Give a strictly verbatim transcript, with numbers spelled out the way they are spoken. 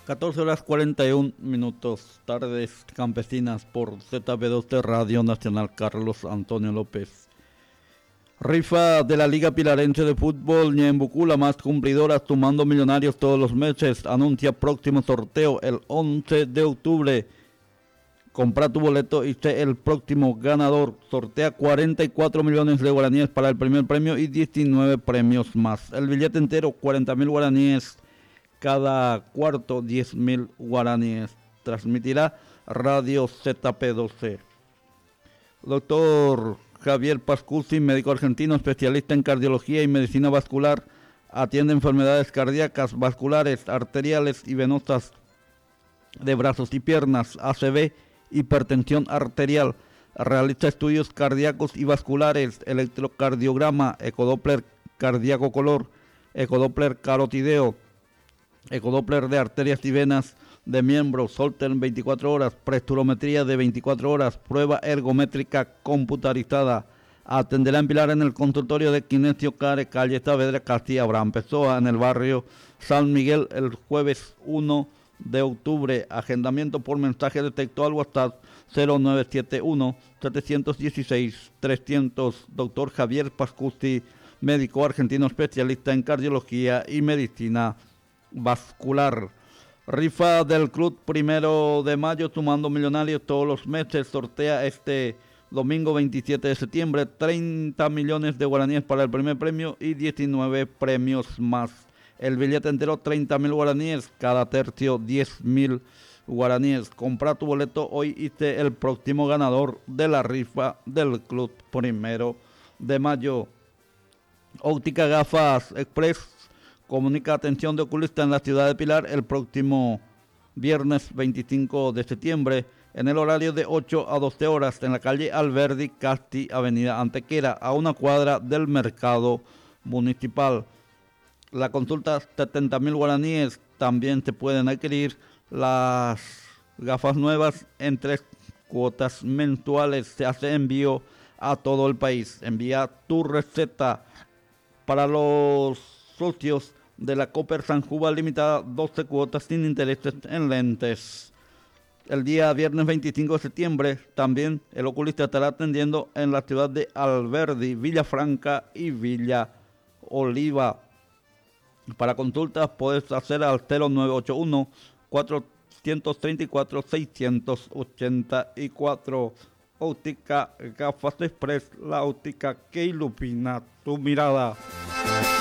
catorce horas cuarenta y un minutos, tardes campesinas por Z B dos de Radio Nacional Carlos Antonio López. Rifa de la Liga Pilarense de Fútbol, Ñembucú, la más cumplidora, sumando millonarios todos los meses. Anuncia próximo sorteo el once de octubre. Compra tu boleto y sé el próximo ganador. Sortea cuarenta y cuatro millones de guaraníes para el primer premio y diecinueve premios más. El billete entero, cuarenta mil guaraníes. Cada cuarto, diez mil guaraníes. Transmitirá Radio Z P doce. Doctor Javier Pascusi, médico argentino, especialista en cardiología y medicina vascular. Atiende enfermedades cardíacas, vasculares, arteriales y venosas de brazos y piernas, A C V, hipertensión arterial. Realiza estudios cardíacos y vasculares, electrocardiograma, ecodoppler cardíaco color, ecodoppler carotideo, ecodoppler de arterias y venas de miembros, Holter veinticuatro horas, presturometría de veinticuatro horas, prueba ergométrica computarizada. Atenderá en Pilar en el consultorio de Kinesio Care, calle Saavedra, Castilla Abraham Pessoa, en el barrio San Miguel, el jueves uno de octubre. Agendamiento por mensaje de texto al WhatsApp cero nueve siete uno, siete uno seis, trescientos. Doctor Javier Pascusi, médico argentino especialista en cardiología y medicina vascular. Rifa del Club Primero de Mayo, sumando millonarios todos los meses. Sortea este domingo veintisiete de septiembre treinta millones de guaraníes para el primer premio y diecinueve premios más. El billete entero, treinta mil guaraníes. Cada tercio, diez mil guaraníes. Compra tu boleto hoy y sé el próximo ganador de la rifa del Club Primero de Mayo. Óptica Gafas Express comunica atención de oculista en la ciudad de Pilar el próximo viernes veinticinco de septiembre en el horario de ocho a doce horas en la calle Alberdi Casti, avenida Antequera, a una cuadra del mercado municipal. La consulta, setenta mil guaraníes. También se pueden adquirir las gafas nuevas en tres cuotas mensuales. Se hace envío a todo el país. Envía tu receta. Para los socios de la Cooper San Juba Limitada, doce cuotas sin intereses en lentes. El día viernes veinticinco de septiembre también el oculista estará atendiendo en la ciudad de Alberdi, Villafranca y Villa Oliva. Para consultas puedes hacer al cero nueve ocho uno, cuatro tres cuatro, seis ocho cuatro. Óptica Gafas Express, la óptica que ilumina tu mirada.